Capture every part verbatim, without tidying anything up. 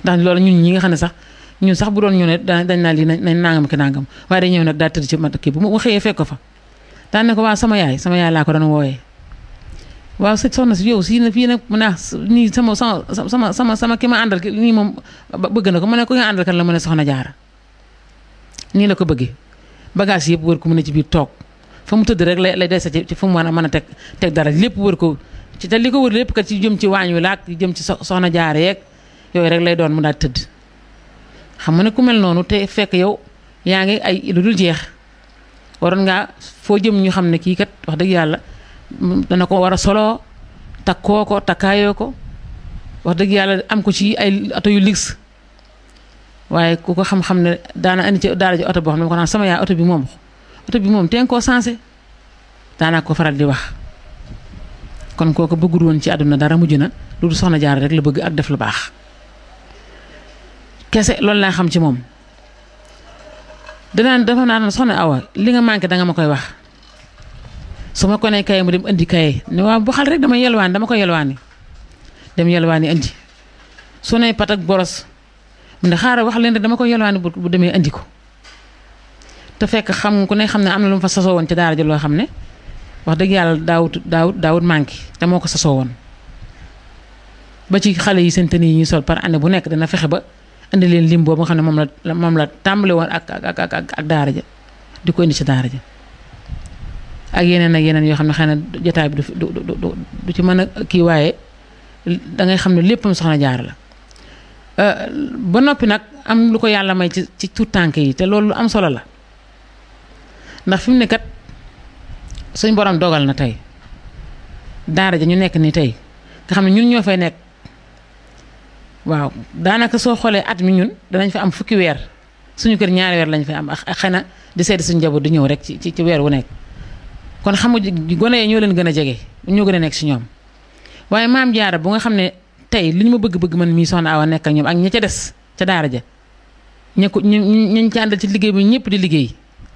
ndax loolu ñun ñi nga xam ne sax ñun sax bu doon ñu ne dañ naa lii nañ nangam ki nangam waaye day ñëw nag daa tëdd ci mat kii bu mu xëyee fekk ko fa daan ne ko waaw sama yaay sama yaay laa ko doon wooyee waaw sëñ soxna si yow si na fii nag mu ne nii sama sama sama sama sama ki ma àndal nii moom bëgg na ko mu ne ko nga àndal kan la mu ne soxna jaara nii la ko bëggee bagage yëpp wër ko mu ne ci biir toog fa mu tëdd rek lay lay dese ci fu mu mën a mën a teg teg dara lépp wër ko ci te li ko wër lépp kat ci jëm ci waañ wi laak jëm ci soxna jaara yeeg yooyu rek lay doon mu daal tëdd xam nga ne ku mel noonu te fekk yow yaa ngi ay lu dul jeex waroon ngaa foo jëm ñu xam ne kii kat wax dëgg yàlla dana ko war a soloo takkoo ko takkaayoo ko wax dëgg yàlla am ko ci ay oto yu luxe waaye ku ko xam-xam ne daana indi ci daara ji oto boo xam ne ko naan sama yaay oto bi moom oto bi moom teen koo sensé daanaa ko faral di wax kon kooku bëggul woon ci àdduna dara mujj na lu dul soxna jaar rek la bëgg ak def lu baax kese loolu laa xam ci moom danaan dafa naan soxna Awa li nga manqué danga ma koy wax su ma ko nee kaye mu dem indi kaye ne waaw bu xal rek dama yelwaani dama ko yelwaani dem yelwaani indi su ne pat ak boros mu ne xaaral wax leen rek dama ko yelwaani bu demee indi ko te fekk xam ku ne xam ne am na lu mu fa sasoo woon ci daara ji loo xam ne wax dëgg yàlla daawut daawut daawut manqué te moo ko sasoo woon ba ci xale yi seen tenue yi ñuy sol par année bu nekk dana fexe ba indi leen lim boobu nga xam ne moom la moom la tàmbale woon ak ak ak ak daara ja di ko indi ci daara ja ak yeneen ak yeneen yoo xam ne xëy na jotaay bi du du du du ci mën a kii waaye dangay xam ne léppam soxna Jaara la ba noppi nag am lu ko yàlla may ci ci tuut tànk yi te loolu lu am solo la ndax fi mu ne kat suñ borom dogal na tey daara ja ñu nekk ni tey nga xam ne ñun ñoo fay nekk waaw daanaka soo xoolee at mi ñun danañ fa am fukki weer suñu kër ñaari weer lañ fay am ak xëy na di seeti suñu njaboot di ñëw rek ci ci weer wu nekk kon xam nga gone yi ñoo leen gën a jege ñoo gën a nekk si ñoom waaye maam Jaara bu nga xam ne tey li ñu ma bëgg-bëgg man mii soxna Awa nekk ak ñoom ak ña ca des ca daara ja ña ko ñu ñu ci àndal ci liggéey bi ñëpp di liggéey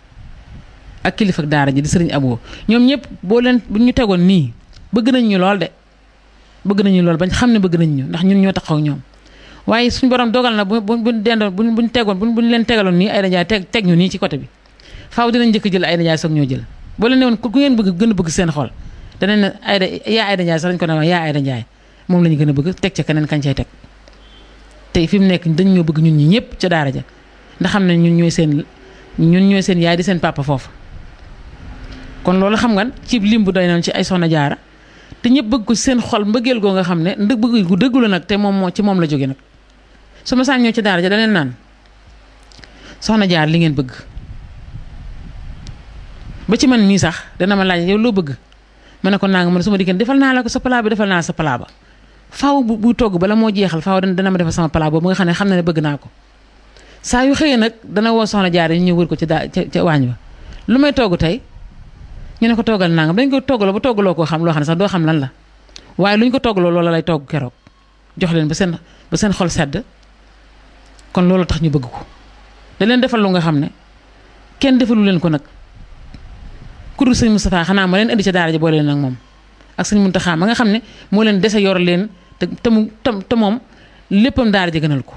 ak kilifa ak daara ji di sëriñ Abo ñoom ñëpp boo leen bu ñu tegoon nii bëgg nañ ñu lool de bëgg nañu lool bañ xam ne bëgg nañ ñu ndax ñun ñoo taxaw ak ñoom waaye suñu borom dogal na bu bu bu dendoon bu buñ tegoon bu buñ leen tegaloon nii ay dajaay teg teg ñu nii ci côté bi faaw dinañ njëkk jël ay dajaay soog ñoo jël boo leen ne woon ku ngeen bëgg gën a bëgg seen xol danañ ne Ayda yaa Ayda Ndiaye sax dañ ko ne wax yaa Ayda Ndiaye moom la ñu gën a bëgg teg ca keneen kañ cay teg tey fi mu nekk dañ ñoo bëgg ñun ñi ñëpp ca daara ja ndax xam ne ñun ñooy seen ñun ñooy seen yaay di seen papa foofu kon loolu xam nga ci lim bu doy noonu ci ay soxna Jaara te ñëpp bëgg ko seen xol mbëggeel goo nga xam ne ndëg bëgg gu dëggu la nag te moom moo ci moom la jóge nag su ma saan ñëw ci daara ja da leen naan soxna Jaara li ngeen bëgg ba ci man mii sax dana ma laaj yow loo bëgg ma ne ko naa nga man su ma diggante defal naa la ko sa plat bi defal naa sa plat ba faaw bu bu togg bala moo jeexal faaw dana ma defal sama plat boobu nga xam ne xam na ne bëgg naa ko saa yu xëyee nag dana woo soxna Jaara ñu ñëw wër ko ci daa ca ca waañ wa lu may togg tey ñu ne ko toggal nangam dañ ko toggaloo ba toggaloo koo xam loo xam ne sax doo xam lan la waaye lu ñu ko toggaloo loola lay togg keroog jox leen ba seen ba seen xol sedd kon loolu tax ñu bëgg ko da leen defal lu nga xam ne kenn defalu leen ko nag ku dul sëñ Moustapha xanaa ma leen indi ca daara ja boole leen ak moom ak sëñ Muntaxa ma nga xam ne moo leen dese yor leen te te mu te moom léppam daara ja gënal ko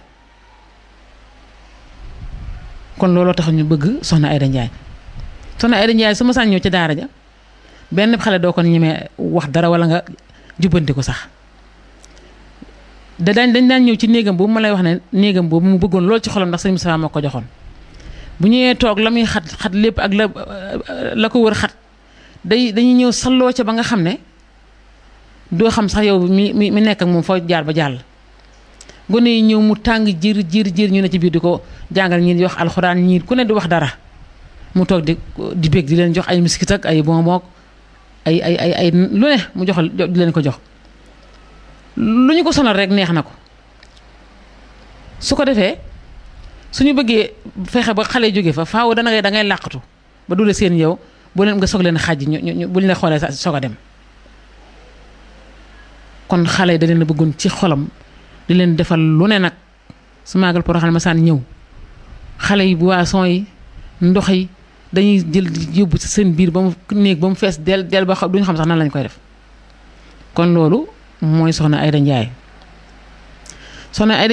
kon looloo tax ñu bëgg soxna Ayda Ndiaye soxna Ayda Ndiaye su ma saan ñëw ca daara ja benn xale doo ko ñemee wax dara wala nga jubbanti ko sax da daañ dañ daan ñëw ci néegam boobu ma lay wax ne néegam boobu mu bëggoon loolu ci xolam ndax sëñ Moustapha moo ko joxoon bu ñëwee toog la muy xat xat lépp ak la la ko wër xat day dañuy ñëw salloo ca ba nga xam ne doo xam sax yow mi mi mi nekk ak moom foo jaar ba jàll gone yi ñëw mu tàng jër jër jër ñu ne ci biir di ko jàngal ñii di wax alxuraan ñii ku ne di wax dara mu toog di di bég di leen jox ay miskit ak ay bonbon ay ay ay ay lu ne mu joxal di leen ko jox lu ñu ko sonal rek neex na ko su ko defee suñu bëggee fexe ba xale jóge fa faaw dana ngay da ngay làqatu ba dule seen yow boo leen nga soog leen xàjj ñu ñu buñ la xoolee soog a dem kon xale yi da leen a bëggoon ci xolam di leen defal lu ne nag su maagal Porokhane ma saan ñëw xale yi boisson yi ndox yi dañuy jël yóbbu ci seen biir ba mu néeg ba mu fees del del ba xam duñu xam sax nan lañ koy def kon loolu mooy soxna Ayda Ndiaye soxna Ayda